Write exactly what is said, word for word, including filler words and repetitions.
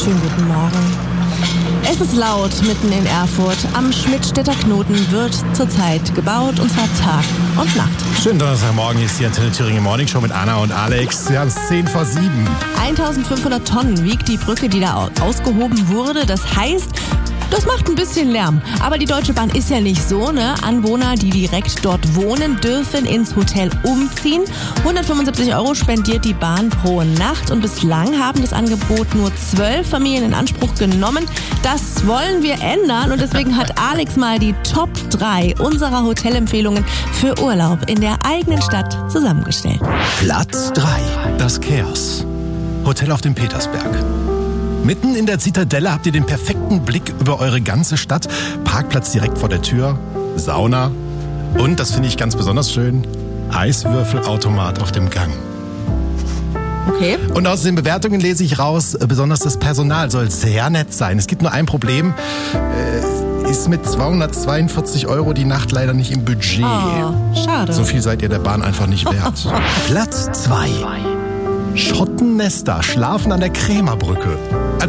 Schönen guten Morgen. Es ist laut mitten in Erfurt. Am Schmidtstädter Knoten wird zurzeit gebaut, und zwar Tag und Nacht. Schönen Donnerstagmorgen, hier ist die Antenne Thüringen Morning Show mit Anna und Alex. Wir haben es zehn vor sieben. eintausendfünfhundert Tonnen wiegt die Brücke, die da ausgehoben wurde. Das heißt, das macht ein bisschen Lärm. Aber die Deutsche Bahn ist ja nicht so, ne? Anwohner, die direkt dort wohnen, dürfen ins Hotel umziehen. hundertfünfundsiebzig Euro spendiert die Bahn pro Nacht. Und bislang haben das Angebot nur zwölf Familien in Anspruch genommen. Das wollen wir ändern. Und deswegen hat Alex mal die Top drei unserer Hotelempfehlungen für Urlaub in der eigenen Stadt zusammengestellt. Platz drei. Das Chaos. Hotel auf dem Petersberg. Mitten in der Zitadelle habt ihr den perfekten Blick über eure ganze Stadt. Parkplatz direkt vor der Tür, Sauna und, das finde ich ganz besonders schön, Eiswürfelautomat auf dem Gang. Okay. Und aus den Bewertungen lese ich raus, besonders das Personal soll sehr nett sein. Es gibt nur ein Problem, äh, ist mit zweihundertzweiundvierzig Euro die Nacht leider nicht im Budget. Oh, schade. So viel seid ihr der Bahn einfach nicht wert. Platz zwei. Schottennester schlafen an der Krämerbrücke.